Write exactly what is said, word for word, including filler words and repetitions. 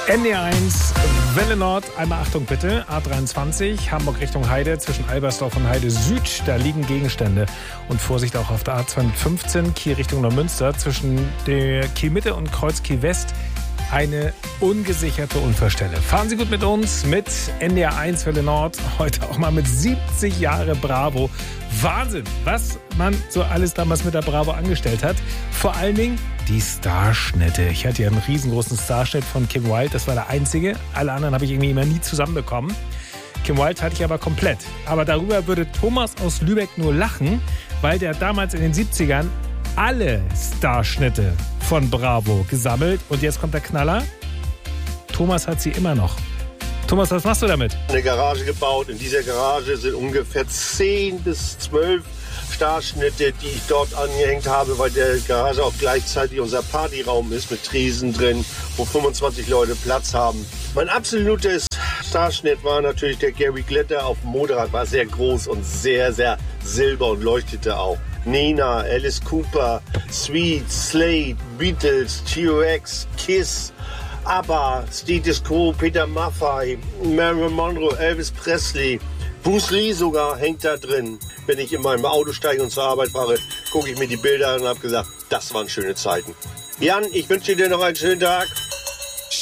N D R eins, Welle Nord, einmal Achtung bitte, A dreiundzwanzig, Hamburg Richtung Heide, zwischen Albersdorf und Heide Süd, da liegen Gegenstände. Und Vorsicht auch auf der A zweihundertfünfzehn, Kiel Richtung Neumünster, zwischen der Kiel Mitte und Kreuz Kiel West, eine ungesicherte Unfallstelle. Fahren Sie gut mit uns, mit N D R eins Welle Nord, heute auch mal mit siebzig Jahre Bravo. Wahnsinn, was man so alles damals mit der Bravo angestellt hat. Vor allen Dingen die Starschnitte. Ich hatte ja einen riesengroßen Starschnitt von Kim Wilde, das war der einzige. Alle anderen habe ich irgendwie immer nie zusammenbekommen. Kim Wilde hatte ich aber komplett. Aber darüber würde Thomas aus Lübeck nur lachen, weil der damals in den siebzigern alle Starschnitte von Bravo gesammelt. Und jetzt kommt der Knaller. Thomas hat sie immer noch. Thomas, was machst du damit? Eine Garage gebaut. In dieser Garage sind ungefähr zehn bis zwölf Starschnitte, die ich dort angehängt habe, weil der Garage auch gleichzeitig unser Partyraum ist mit Tresen drin, wo fünfundzwanzig Leute Platz haben. Mein absolutes Starschnitt war natürlich der Gary Glitter auf dem Motorrad, war sehr groß und sehr, sehr silber und leuchtete auch. Nina, Alice Cooper, Sweet, Slade, Beatles, T O X, Kiss, ABBA, Status Quo, Peter Maffay, Marilyn Monroe, Elvis Presley, Bruce Lee sogar hängt da drin. Wenn ich in meinem Auto steige und zur Arbeit fahre, gucke ich mir die Bilder an und habe gesagt, das waren schöne Zeiten. Jan, ich wünsche dir noch einen schönen Tag.